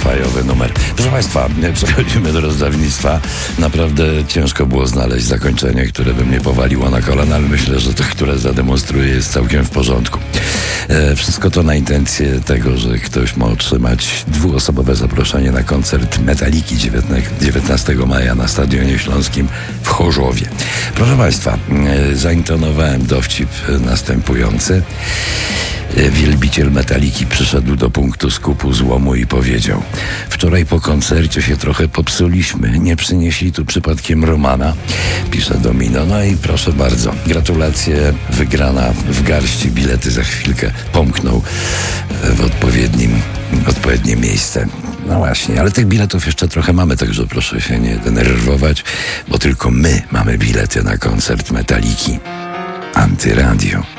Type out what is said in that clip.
fajowy numer. Proszę Państwa, przechodzimy do rozdawnictwa. Naprawdę ciężko było znaleźć zakończenie, które by mnie powaliło na kolana, ale myślę, że to, które zademonstruję, jest całkiem w porządku. Wszystko to na intencję tego, że ktoś ma otrzymać dwuosobowe zaproszenie na koncert Metalliki 19 maja na Stadionie Śląskim w Chorzowie. Proszę Państwa, zaintonowałem dowcip następujący. Wielbiciel Metalliki przyszedł do punktu skupu złomu i powiedział: wczoraj po koncercie się trochę popsuliśmy. Nie przynieśli tu przypadkiem Romana? Pisze Domino. No i proszę bardzo, gratulacje, wygrana w garści, bilety za chwilkę pomkną w odpowiednie miejsce. No właśnie, ale tych biletów jeszcze trochę mamy, także proszę się nie denerwować, bo tylko my mamy bilety na koncert Metalliki. Antyradio.